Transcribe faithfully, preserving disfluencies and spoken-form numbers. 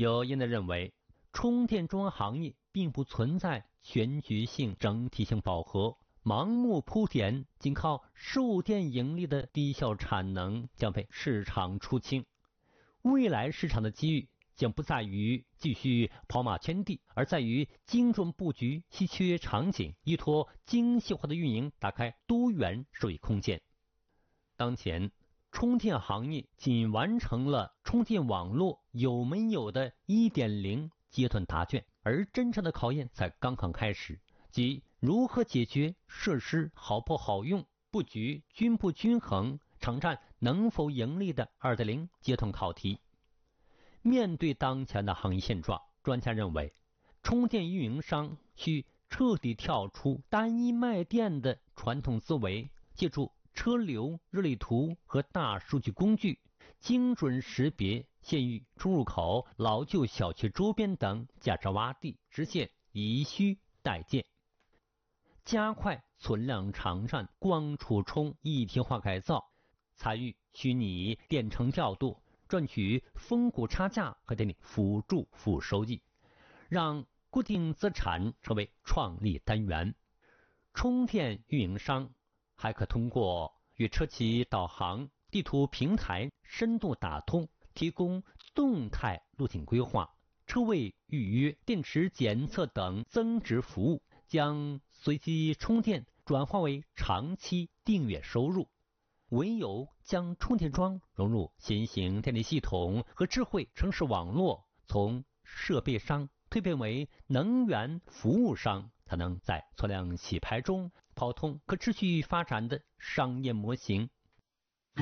有业内认为，充电桩行业并不存在全局性、整体性饱和，盲目铺填，仅靠售电盈利的低效产能将被市场出清。未来市场的机遇将不在于继续跑马圈地，而在于精准布局稀缺场景，依托精细化的运营，打开多元收益空间。当前，充电行业仅完成了充电网络有没有的 一点零 阶段答卷，而真正的考验才刚刚开始，即如何解决设施好不好用、布局均不均衡、场站能否盈利的 二点零 阶段考题。面对当前的行业现状，专家认为，充电运营商需彻底跳出单一卖电的传统思维，借助车流、热力图和大数据工具，精准识别县域出入口、老旧小区周边等价值洼地，实现以需代建，加快存量场站光储充一体化改造，参与虚拟电程调度，赚取峰谷差价和电力辅助服务收益，让固定资产成为创利单元。充电运营商还可通过与车企导航、地图平台深度打通，提供动态路径规划、车位预约、电池检测等增值服务，将随机充电转化为长期订阅收入。唯有将充电桩融入新型电力系统和智慧城市网络，从设备商蜕变为能源服务商，才能在存量洗牌中跑通可持续发展的商业模型。